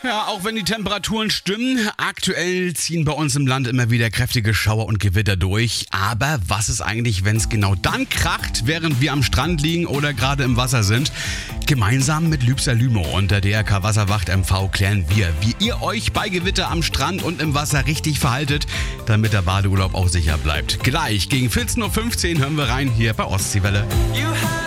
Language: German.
Ja, auch wenn die Temperaturen stimmen, aktuell ziehen bei uns im Land immer wieder kräftige Schauer und Gewitter durch. Aber was ist eigentlich, wenn es genau dann kracht, während wir am Strand liegen oder gerade im Wasser sind? Gemeinsam mit Lübser Lümo und der DRK Wasserwacht MV klären wir, wie ihr euch bei Gewitter am Strand und im Wasser richtig verhaltet, damit der Badeurlaub auch sicher bleibt. Gleich gegen 14.15 Uhr hören wir rein hier bei Ostseewelle.